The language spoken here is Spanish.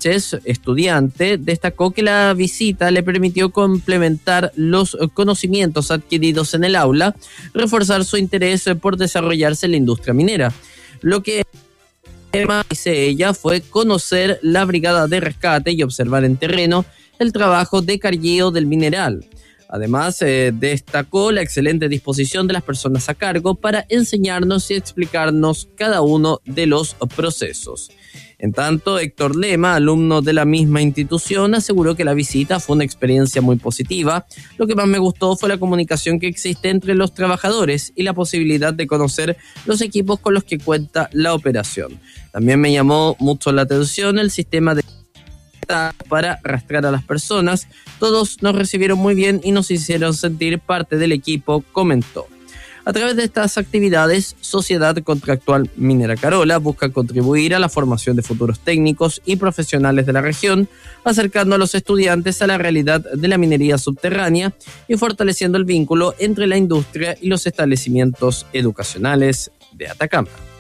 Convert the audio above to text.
Sánchez, estudiante, destacó que la visita le permitió complementar los conocimientos adquiridos en el aula, reforzar su interés por desarrollarse en la industria minera. Lo que más, dice ella, fue conocer la brigada de rescate y observar en terreno el trabajo de cargueo del mineral. Además, destacó la excelente disposición de las personas a cargo para enseñarnos y explicarnos cada uno de los procesos. En tanto, Héctor Lema, alumno de la misma institución, aseguró que la visita fue una experiencia muy positiva. Lo que más me gustó fue la comunicación que existe entre los trabajadores y la posibilidad de conocer los equipos con los que cuenta la operación. También me llamó mucho la atención el sistema de para rastrear a las personas. Todos nos recibieron muy bien y nos hicieron sentir parte del equipo, comentó. A través de estas actividades, Sociedad Contractual Minera Carola busca contribuir a la formación de futuros técnicos y profesionales de la región, acercando a los estudiantes a la realidad de la minería subterránea y fortaleciendo el vínculo entre la industria y los establecimientos educacionales de Atacama.